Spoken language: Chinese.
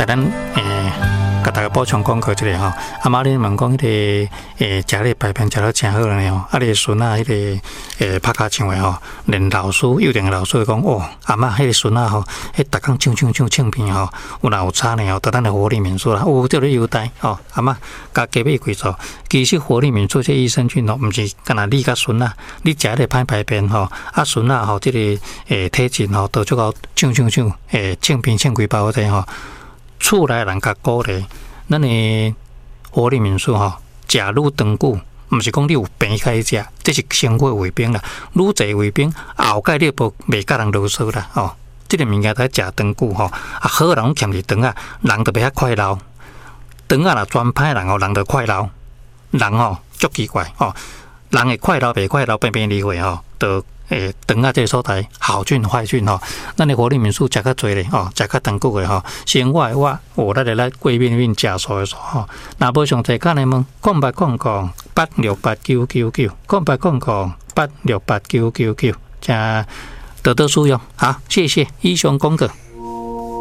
咱甲大家补充讲过这个吼，阿妈恁问讲迄个食迄个排便食得真好呢吼，啊，你孙啊迄个拍卡唱的吼，连老师幼稚园老师讲哦，阿妈迄个孙啊吼，迄逐工唱片吼，有哪有差呢吼，得咱的活力民主啦，有这个优待吼，阿妈甲隔壁几组，其实活力民主这益生菌吼，毋是干那你甲孙啊，你食迄个歹排便吼，啊孙啊吼，这个体质吼，都足够唱片唱几包这吼。厝内人甲鼓励，咱的活力民主吼，食愈长久，毋是讲你有病开食，这是生活卫兵啦。愈侪卫兵后盖你袂甲人啰嗦啦吼。这个物件在食长久吼，啊好人欠是肠啊，人就袂遐快乐。肠啊若专歹人吼，人就快乐。人吼足奇怪吼，人会快乐袂快乐，变离会吼，就。肠啊，这个所在好菌坏菌吼，咱的活力民主食较多咧吼，食较长久的吼。生活的我咱来贵面食素的素吼。若无上侪干的问，0800868999，0800868999，加多多使用。好，谢谢以上功课。